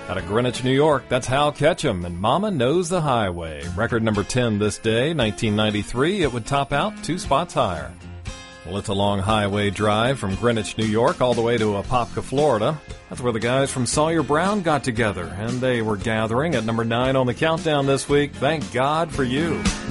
Out of Greenwich, New York, that's Hal Ketchum and Mama Knows the Highway. Record number 10 this day, 1993. It would top out 2 spots higher. Well, it's a long highway drive from Greenwich, New York, all the way to Apopka, Florida. That's where the guys from Sawyer Brown got together, and they were gathering at number 9 on the countdown this week. Thank God for You.